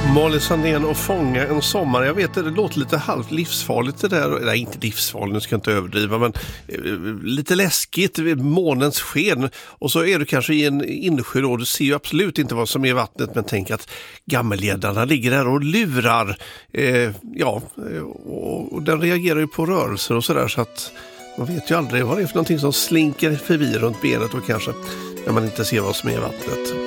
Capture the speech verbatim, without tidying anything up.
Molly Sandén och Fånga en sommar. Jag vet att det låter lite halvt livsfarligt det där. Nej, inte livsfarligt, nu ska jag inte överdriva, men eh, lite läskigt, månens sken. Och så är du kanske i en insjö då, du ser ju absolut inte vad som är i vattnet, men tänk att gammelgäddarna ligger där och lurar. Eh, ja, och, och den reagerar ju på rörelser och sådär, så att man vet ju aldrig vad det är för någonting som slinker förbi runt benet och kanske när man inte ser vad som är i vattnet.